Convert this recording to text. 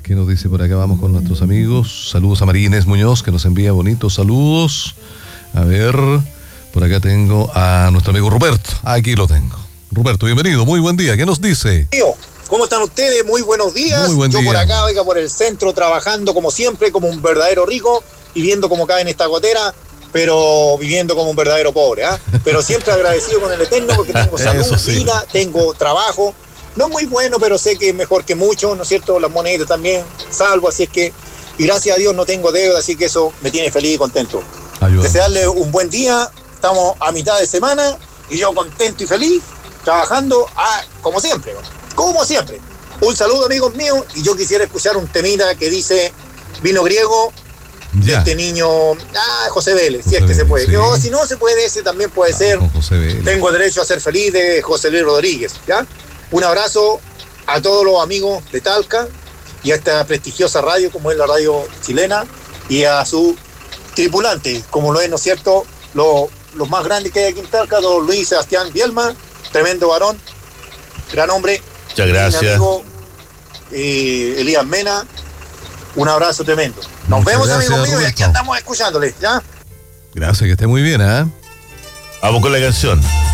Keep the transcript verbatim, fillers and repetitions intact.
¿Qué nos dice por acá? Vamos con nuestros amigos. Saludos a María Inés Muñoz, que nos envía bonitos saludos. A ver, por acá tengo a nuestro amigo Ruperto. Aquí lo tengo. Ruperto, bienvenido, muy buen día. ¿Qué nos dice? ¿Cómo están ustedes? Muy buenos días. Muy buen Yo día. por acá, oiga, por el centro, trabajando como siempre, como un verdadero rico, y viendo cómo cae en esta gotera, pero viviendo como un verdadero pobre, ¿ah? ¿eh? Pero siempre agradecido con el Eterno porque tengo salud, sí. vida, tengo trabajo. No muy bueno, pero sé que es mejor que mucho, ¿no es cierto? Las monedas también salvo, así es que, y gracias a Dios no tengo deuda, así que eso me tiene feliz y contento. Ayúdame. Desearle un buen día, estamos a mitad de semana, y yo contento y feliz, trabajando a, como siempre, como siempre. Un saludo, amigos míos, y yo quisiera escuchar un temita que dice Vino Griego, de Ya. este niño, ah, José Vélez, José si es que se Vélez, puede. sí. O si no se puede, ese también puede Ah, ser con José Vélez. Tengo derecho a ser feliz, de José Luis Rodríguez, ¿ya? Un abrazo a todos los amigos de Talca y a esta prestigiosa radio como es la radio chilena y a su tripulante, como lo es, ¿no es cierto?, los, los más grandes que hay aquí en Talca, don Luis Sebastián Bielma, tremendo varón, gran hombre. Muchas Mi gracias. amigo eh, Elías Mena, un abrazo tremendo. Nos Muchas vemos, gracias, amigos míos, y aquí Roberto. andamos escuchándoles, ¿ya? Gracias, que esté muy bien, ¿ah? ¿eh? Vamos con la canción.